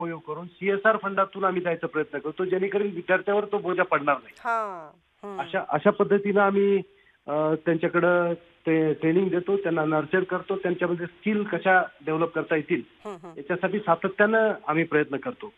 उपयोग करून CSR फंडातून आम्ही जायचा प्रयत्न करतो, जेणेकरून विद्यार्थ्यावर तो बोजा पडणार नाही. अशा अशा पद्धतीनं आम्ही त्यांच्याकडं ते ट्रेनिंग देतो, त्यांना नर्चर करतो, त्यांच्यामध्ये स्किल कशा डेव्हलप करता येतील याच्यासाठी सातत्यानं आम्ही प्रयत्न करतो.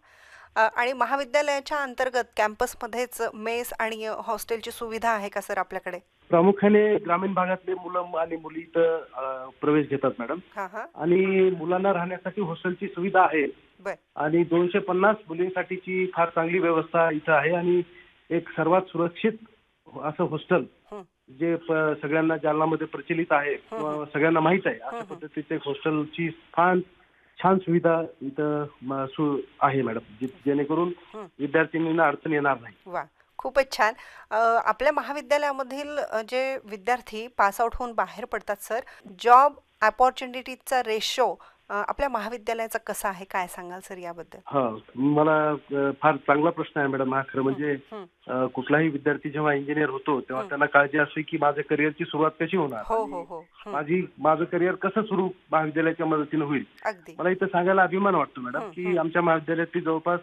आणि महाविद्यालयाच्या अंतर्गत कॅम्पसमध्येच मेस आणि हॉस्टेलची सुविधा आहे का सर आपल्याकडे? प्रामुख्याने ग्रामीण भागातले मुलं आणि मुली इथं प्रवेश घेतात मॅडम. आणि मुलांना राहण्यासाठी हॉस्टेलची सुविधा आहे आणि 250 मुलींसाठीची फार चांगली व्यवस्था इथं आहे आणि एक सर्वात सुरक्षित असं हॉस्टेल जे सगळ्यांना जालनामध्ये प्रचलित आहे किंवा सगळ्यांना माहित आहे अशा पद्धतीचे हॉस्टेलची छान सुविधा इथं आहे मॅडम, जेणेकरून विद्यार्थिनींना अडचण येणार नाही. वा, खूपच छान. आपल्या महाविद्यालयामधील जे विद्यार्थी पास आउट होऊन बाहेर पडतात सर, जॉब अपॉर्च्युनिटीचा रेशो आपल्या महाविद्यालयाचा कसा आहे, काय सांगाल सर याबद्दल? मला फार चांगला प्रश्न आहे मॅडम हा. खरं म्हणजे कुठलाही विद्यार्थी जेव्हा इंजिनियर होतो तेव्हा त्यांना काळजी असते की माझ्या करिअरची सुरुवात कशी होणार, माझं करिअर कसं सुरू महाविद्यालयाच्या मदतीने होईल. मला इथं सांगायला अभिमान वाटतो मॅडम की आमच्या महाविद्यालयातील जवळपास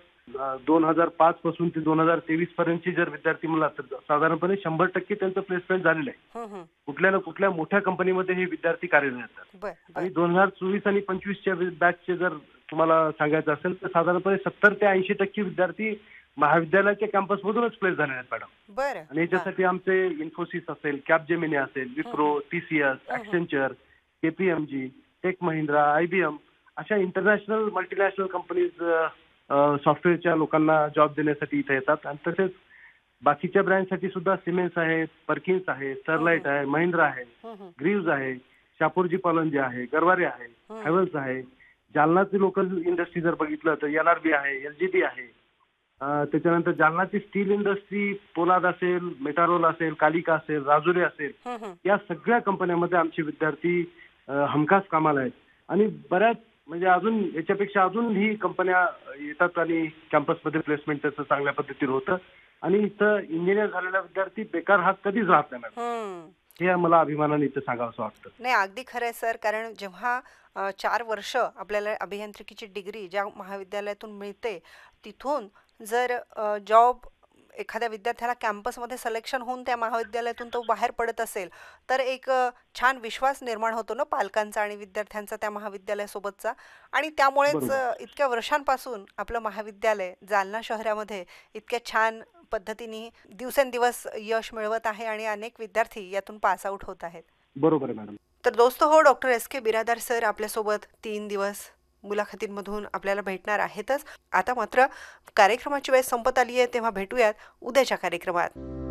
2005 पासून ते 2023 पर्यंतचे जर विद्यार्थी म्हणला तर साधारणपणे 100% त्यांचं प्लेसमेंट झालेलं आहे. कुठल्या ना कुठल्या मोठ्या कंपनीमध्ये हे विद्यार्थी कार्यरत आहेत. आणि 2024 आणि 25च्या बॅचचे जर तुम्हाला सांगायचं असेल तर साधारणपणे 70 ते 80% विद्यार्थी महाविद्यालयाच्या कॅम्पसमधूनच प्लेस झालेले आहेत मॅडम. आणि याच्यासाठी आमचे इन्फोसिस असेल, कॅपजेमिनी असेल, Wipro, TCS, ॲक्सेंचर, KPMG, take Mahindra, IBM अशा इंटरनॅशनल मल्टीनॅशनल कंपनीज सॉफ्टवेअरच्या लोकांना जॉब देण्यासाठी इथे येतात. आणि तसेच बाकीच्या ब्रँडसाठी सुद्धा सिमेन्स आहे, पर्किन्स आहे, स्टरलाइट आहे, महिंद्रा आहे, ग्रीव्ज आहे, शापूरजी पॉलंजी आहे, गरवारे आहे, हॅव्हल्स आहे. जालनाची लोकल इंडस्ट्री जर बघितलं तर NRB आहे, LGD आहे. त्याच्यानंतर जालनाची स्टील इंडस्ट्री, पोलाद असेल, मेटारोल असेल, कालिका असेल, राजुरी असेल, या सगळ्या कंपन्यांमध्ये आमचे विद्यार्थी हमखास कामाला आहेत. आणि बऱ्याच म्हणजे अजून याच्यापेक्षा अजून ही कंपन्या येतात आणि कॅम्पसमध्ये प्लेसमेंट त्याचं चांगल्या पद्धतीने होतं. आणि इथं इंजिनियर झालेला विद्यार्थी बेकार हा कधीच राहत नाही मॅडम, हे मला अभिमानाने इथं सांगावं वाटतं. नाही, अगदी खरं आहे सर. कारण जेव्हा 4 वर्ष आपल्याला अभियांत्रिकीची डिग्री ज्या महाविद्यालयातून मिळते तिथून जर जॉब एखाद्या विद्यार्थ्याला कॅम्पसमध्ये सिलेक्शन होऊन त्या महाविद्यालयातून तो बाहेर पडत असेल तर एक छान विश्वास निर्माण होतो ना पालकांचा आणि विद्यार्थ्यांचा त्या महाविद्यालयासोबतचा. आणि त्यामुळेच इतक्या वर्षांपासून आपलं महाविद्यालय जालना शहरामध्ये इतक्या छान पद्धतीने दिवसेंदिवस यश मिळवत आहे आणि अनेक विद्यार्थी यातून पास आउट होत आहेत. बरोबर आहे मॅडम. तर दोस्त हो, डॉक्टर SK बिरादार सर आपल्यासोबत 3 दिवस मुलाखतींमधून आपल्याला भेटणार आहेतच. आता मात्र कार्यक्रमाची वेळ संपत आली आहे, तेव्हा भेटूयात उद्याच्या कार्यक्रमात.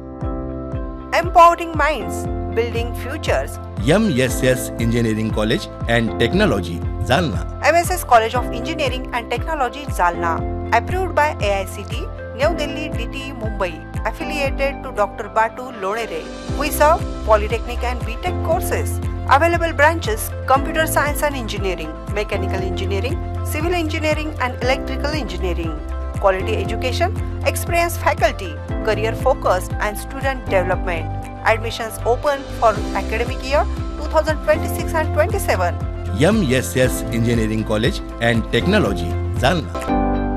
Empowering minds, building futures. MSS engineering college and technology Jalna. MSS college of engineering and technology Jalna, approved by AICT, New Delhi, DT, Mumbai, affiliated to Dr. Batu Lonere. We serve polytechnic and BTech courses. Available branches: computer science and engineering, mechanical engineering, civil engineering and electrical engineering. Quality education, experienced faculty, career focused and student development. Admissions open for academic year 2026 and 27. MSS engineering college and technology Jalna.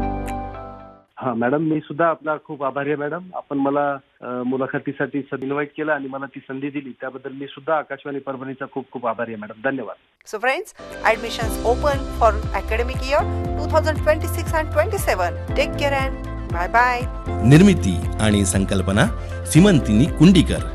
हा madam, मी सुद्धा आपला खूप आभारी आहे madam. आपण मला मुलाखतीसाठी invite केलं आणि मला ती संधी दिली त्याबद्दल मी सुद्धा आकाशवाणी परभणीचा खूप खूप आभारी आहे मॅडम. धन्यवाद. So friends, admissions open for academic year 2026 and 27. Take care and bye bye. निर्मिती आणि संकल्पना सीमंतिनी कुंडीकर.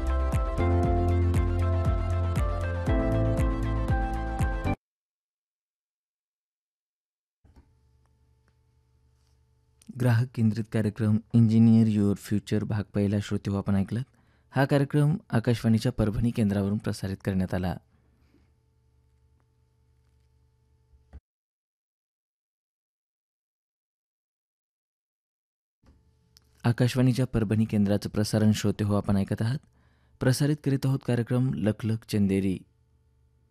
ग्राहक केंद्रित कार्यक्रम इंजिनियर युअर फ्युचर भाग पहिला श्रोते हो आपण ऐकलात. हा कार्यक्रम आकाशवाणीच्या परभणी केंद्रावरून प्रसारित करण्यात आला. आकाशवाणीच्या परभणी केंद्राचं प्रसारण श्रोते हो आपण ऐकत आहात. प्रसारित करीत आहोत कार्यक्रम लखलख चंदेरी.